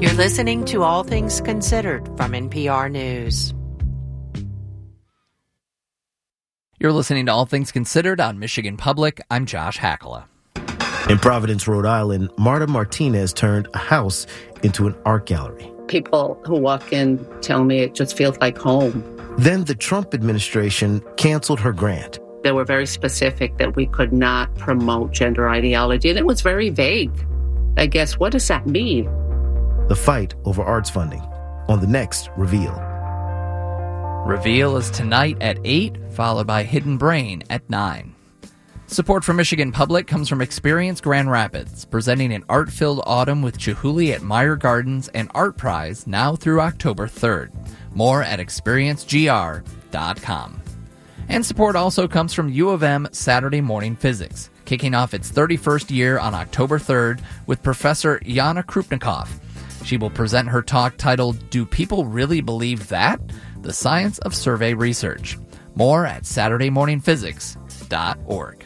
You're listening to All Things Considered from NPR News. You're listening to All Things Considered on Michigan Public. I'm Josh Hakala. In Providence, Rhode Island, Marta Martinez turned a house into an art gallery. People who walk in tell me it just feels like home. Then the Trump administration canceled her grant. They were very specific that we could not promote gender ideology, and it was very vague. I guess, what does that mean? The fight over arts funding on the next Reveal. Reveal is tonight at 8, followed by Hidden Brain at 9. Support for Michigan Public comes from Experience Grand Rapids, presenting an art-filled autumn with Chihuly at Meyer Gardens and Art Prize now through October 3rd. More at experiencegr.com. And support also comes from U of M Saturday Morning Physics, kicking off its 31st year on October 3rd with Professor Yana Krupnikov. She will present her talk titled, Do People Really Believe That? The Science of Survey Research. More at SaturdayMorningPhysics.org.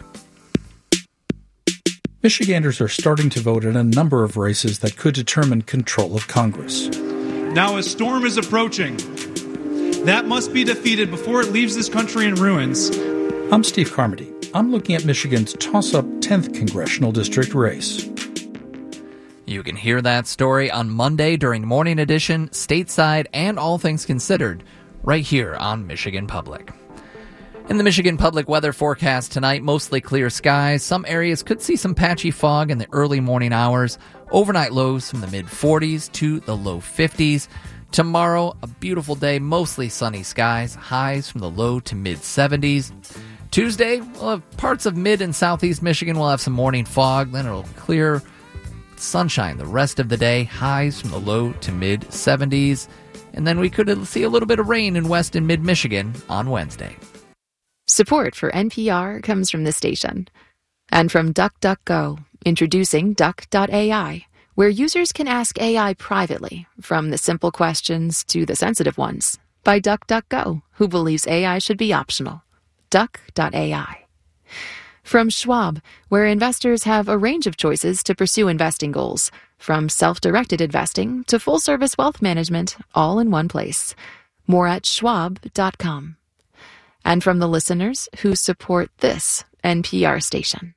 Michiganders are starting to vote in a number of races that could determine control of Congress. Now a storm is approaching. That must be defeated before it leaves this country in ruins. I'm Steve Carmody. I'm looking at Michigan's toss-up 10th Congressional District race. You can hear that story on Monday during Morning Edition, Stateside, and All Things Considered, right here on Michigan Public. In the Michigan Public weather forecast tonight, mostly clear skies. Some areas could see some patchy fog in the early morning hours. Overnight lows from the mid-40s to the low 50s. Tomorrow, a beautiful day, mostly sunny skies. Highs from the low to mid-70s. Tuesday, we'll have parts of mid and southeast Michigan. We'll have some morning fog. Then it'll clear sunshine the rest of the day. Highs from the low to mid-70s. And then we could see a little bit of rain in west and mid-Michigan on Wednesday. Support for NPR comes from this station. And from DuckDuckGo, introducing Duck.ai, where users can ask AI privately, from the simple questions to the sensitive ones, by DuckDuckGo, who believes AI should be optional. Duck.ai. From Schwab, where investors have a range of choices to pursue investing goals, from self-directed investing to full-service wealth management, all in one place. More at schwab.com. And from the listeners who support this NPR station.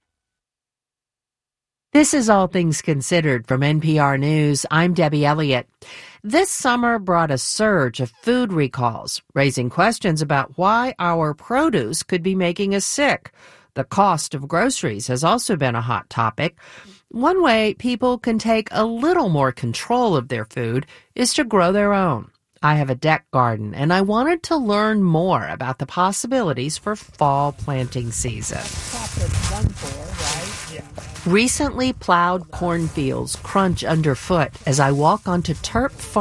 This is All Things Considered from NPR News. I'm Debbie Elliott. This summer brought a surge of food recalls, raising questions about why our produce could be making us sick. The cost of groceries has also been a hot topic. One way people can take a little more control of their food is to grow their own. I have a deck garden, and I wanted to learn more about the possibilities for fall planting season. Recently plowed cornfields crunch underfoot as I walk onto turf farm.